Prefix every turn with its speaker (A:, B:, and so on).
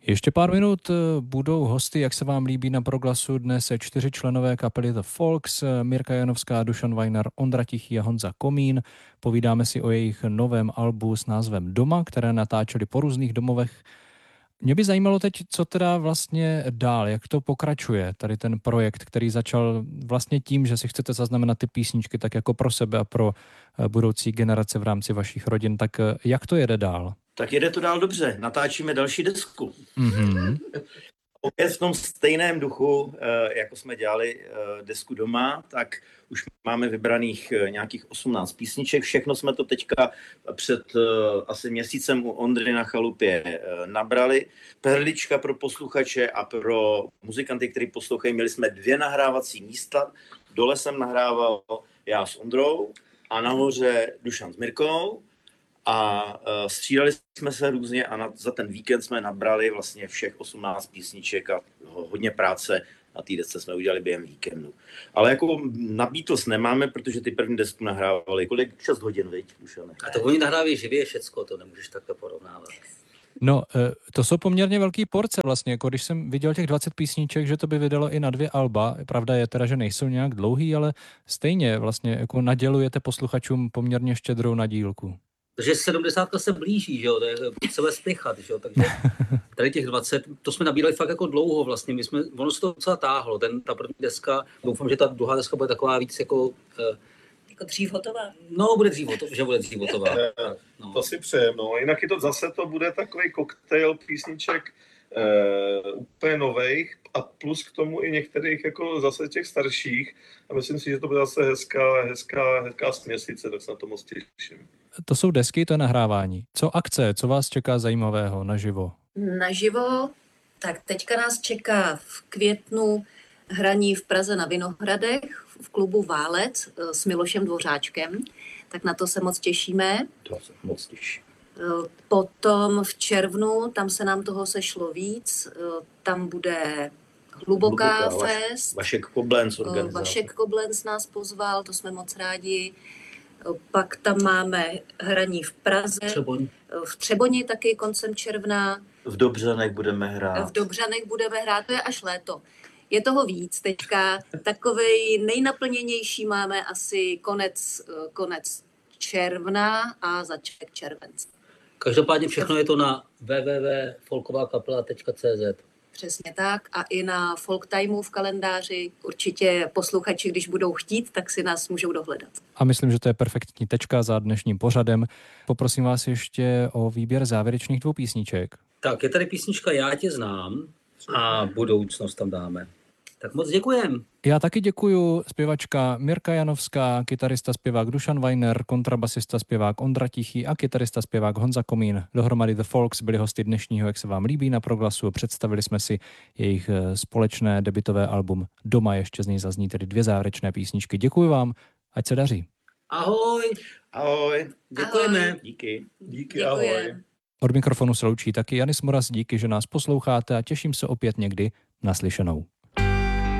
A: Ještě pár minut budou hosty, jak se vám líbí na Proglasu, dnes 4 členové kapely The Folks, Mirka Janovská, Dušan Vajnar, Ondra Tichý a Honza Komín. Povídáme si o jejich novém albu s názvem Doma, které natáčeli po různých domovech. Mě by zajímalo teď, co teda vlastně dál, jak to pokračuje, tady ten projekt, který začal vlastně tím, že si chcete zaznamenat ty písničky tak jako pro sebe a pro budoucí generace v rámci vašich rodin, tak jak to jede dál?
B: Tak jede to dál dobře, natáčíme další desku.
A: Mm-hmm.
B: Opět v tom stejném duchu, jako jsme dělali desku Doma, tak už máme vybraných nějakých 18 písniček. Všechno jsme to teďka před asi měsícem u Ondry na chalupě nabrali. Perlička pro posluchače a pro muzikanty, kteří poslouchají, měli jsme 2 nahrávací místa. Dole jsem nahrával já s Ondrou a nahoře Dušan s Mirkou. A střídali jsme se různě a za ten víkend jsme nabrali vlastně všech 18 písniček a hodně práce na té desce jsme udělali během víkendu. Ale jako na Beatles nemáme, protože ty první desku nahrávali kolik? 6 hodin, viď, Dušane?
C: A to oni nahrávají živě všecko, to nemůžeš takhle porovnávat.
A: No, to jsou poměrně velký porce vlastně, jako když jsem viděl těch 20 písniček, že to by vydalo i na 2 alba. Pravda je teda, že nejsou nějak dlouhý, ale stejně vlastně jako nadělujete posluchačům poměrně štědrou nadílku.
C: Takže 70 se blíží, že jo, to je potřeba spěchat, že jo, takže tady těch 20, to jsme nabírali fakt jako dlouho vlastně, ono se to docela táhlo, ta první deska, doufám, že ta druhá deska bude taková víc jako
D: dřív hotová?
C: No, bude dřív hotová.
E: No. To si přejem, no, jinak to bude takový koktejl písniček úplně nových a plus k tomu i některých jako zase těch starších a myslím si, že to bude zase hezká směsice, tak se na to moc těším.
A: To jsou desky, to je nahrávání. Co akce, co vás čeká zajímavého naživo?
D: Naživo, tak teďka nás čeká v květnu hraní v Praze na Vinohradech v klubu Válec s Milošem Dvořáčkem, tak na to se moc těšíme.
B: To se moc těším.
D: Potom v červnu, tam se nám toho sešlo víc, tam bude Hluboká fest.
B: Vašek Koblenc organizátor.
D: Vašek Koblenc nás pozval, to jsme moc rádi. Pak tam máme hraní v Praze. V Třeboni taky koncem června.
B: V Dobřanech budeme hrát.
D: To je až léto. Je toho víc teďka. Takovej nejnaplněnější máme asi konec června a začátek července.
C: Každopádně všechno je to na www.folkovakapela.cz.
D: Přesně tak. A i na Folk Timeu v kalendáři. Určitě posluchači, když budou chtít, tak si nás můžou dohledat.
A: A myslím, že to je perfektní tečka za dnešním pořadem. Poprosím vás ještě o výběr závěrečných 2 písniček.
C: Tak, je tady písnička Já tě znám a budoucnost tam dáme. Tak moc děkujem.
A: Já taky děkuju. Zpěvačka Mirka Janovská, kytarista zpěvák Dušan Vajner, kontrabasista zpěvák Ondra Tichý a kytarista zpěvák Honza Komín. Dohromady The Folks byli hosty dnešního Jak se vám líbí na Proglasu. Představili jsme si jejich společné debutové album Doma. Ještě z něj zazní tedy 2 závěrečné písničky. Děkuji vám, ať se daří.
C: Ahoj.
B: Ahoj.
C: Děkujeme.
D: Ahoj.
E: Díky, ahoj.
A: Od mikrofonu se loučí taky Janis Moraz, díky, že nás posloucháte a těším se opět někdy naslyšenou.